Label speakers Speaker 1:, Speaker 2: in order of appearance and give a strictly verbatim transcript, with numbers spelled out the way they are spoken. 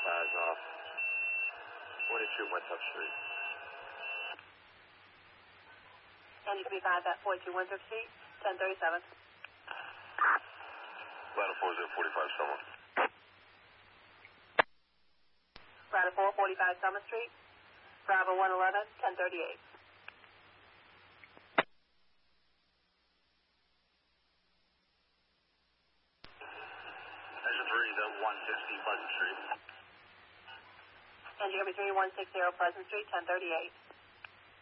Speaker 1: Eyes off. forty-two Winthrop Street.
Speaker 2: N G three five at forty-two Winthrop Street, ten thirty-seven.
Speaker 1: Ladder four zero forty-five Summer.
Speaker 2: Ladder four forty-five Summer Street, Bravo one eleven, ten thirty-eight.
Speaker 1: Engine three to one sixty Pleasant Street.
Speaker 2: Engine three one sixty Pleasant Street, ten thirty-eight.